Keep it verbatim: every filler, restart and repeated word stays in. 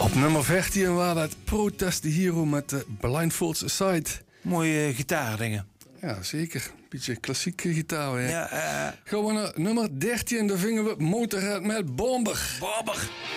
Op nummer veertien was dat Protest the Hero met de Blindfolds Aside. Mooie uh, gitaardingen. Ja, zeker. Beetje klassieke gitaar. Hè. Ja, uh... Gaan we naar nummer dertien. Daar vingen we Motorhead met Bomber. Bomber.